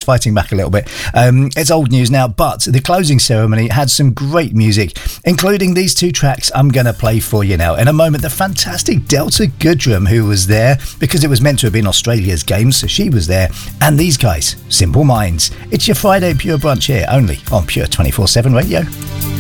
fighting back a little bit. It's old news now, but the closing ceremony had some great music, including these two tracks I'm going to play for you now. In a moment, the fantastic Delta Goodrem, who was there because it was meant to have been Australia's Games, so she was there, and these guys, Simple Minds. It's your Friday Pure Brunch here, only on Pure 24/7 Radio.